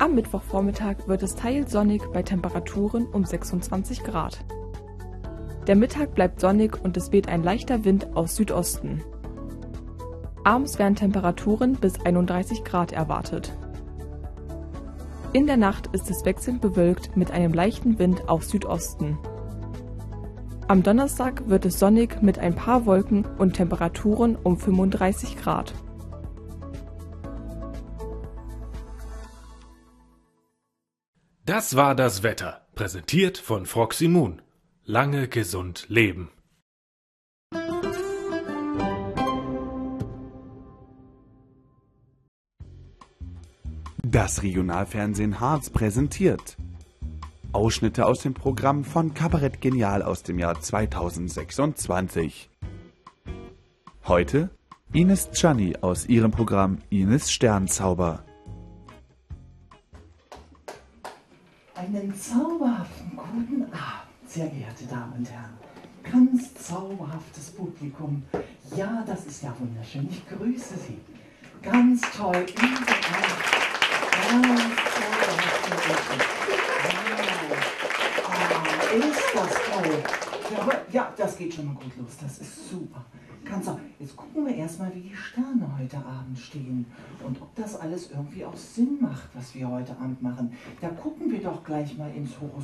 Am Mittwochvormittag wird es teils sonnig bei Temperaturen um 26 Grad. Der Mittag bleibt sonnig und es weht ein leichter Wind aus Südosten. Abends werden Temperaturen bis 31 Grad erwartet. In der Nacht ist es wechselnd bewölkt mit einem leichten Wind aus Südosten. Am Donnerstag wird es sonnig mit ein paar Wolken und Temperaturen um 35 Grad. Das war das Wetter, präsentiert von Froxy Moon. Lange gesund leben. Das Regionalfernsehen Harz präsentiert Ausschnitte aus dem Programm von Kabarett Genial aus dem Jahr 2026. Heute Ines Gianni aus ihrem Programm Ines Sternzauber. Einen zauberhaften guten Abend, sehr geehrte Damen und Herren. Ganz zauberhaftes Publikum. Ja, das ist ja wunderschön. Ich grüße Sie. Ganz toll. Überall. Ganz zauberhaft. Wow. Ist das toll. Ja, das geht schon mal gut los. Das ist super. Ganz auch. Jetzt gucken wir erstmal, wie die Sterne heute Abend stehen und ob das alles irgendwie auch Sinn macht, was wir heute Abend machen. Da gucken wir doch gleich mal ins Horoskop.